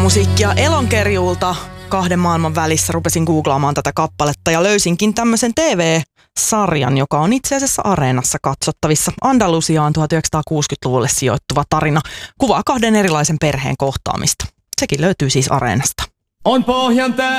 musiikkia Elonkerjuulta kahden maailman välissä. Rupesin googlaamaan tätä kappaletta ja löysinkin tämmöisen TV-sarjan, joka on itse asiassa Areenassa katsottavissa. Andalusiaan 1960-luvulle sijoittuva tarina kuvaa kahden erilaisen perheen kohtaamista. Sekin löytyy siis Areenasta. On Pohjan